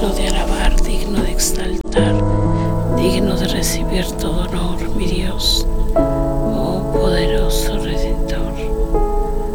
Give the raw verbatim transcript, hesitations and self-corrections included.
digno de alabar, digno de exaltar, digno de recibir todo honor, mi Dios.